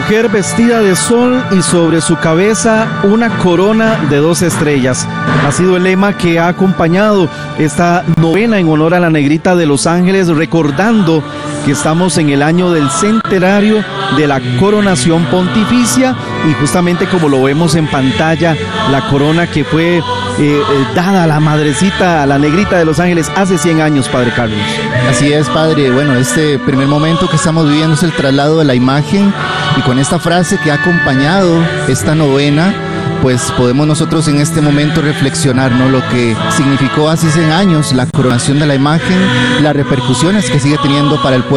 mujer vestida de sol y sobre su cabeza una corona de 2 estrellas. Ha sido el lema que ha acompañado esta novena en honor a la Negrita de los Ángeles, recordando que estamos en el año del centenario de la coronación pontificia y justamente como lo vemos en pantalla, la corona que fue dada a la madrecita, a la Negrita de los Ángeles hace 100 años, Padre Carlos. Así es, Padre. Bueno, este primer momento que estamos viviendo es el traslado de la imagen, y con esta frase que ha acompañado esta novena, pues podemos nosotros en este momento reflexionar, ¿no?, lo que significó hace 100 años la coronación de la imagen, las repercusiones que sigue teniendo para el pueblo